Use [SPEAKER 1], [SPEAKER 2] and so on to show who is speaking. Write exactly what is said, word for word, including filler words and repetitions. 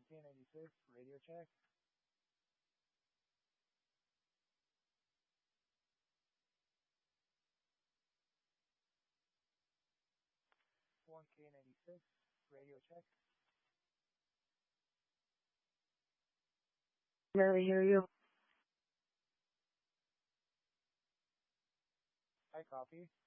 [SPEAKER 1] K ninety-six, radio check. one K ninety-six, radio check.
[SPEAKER 2] Barely hear you.
[SPEAKER 1] I copy.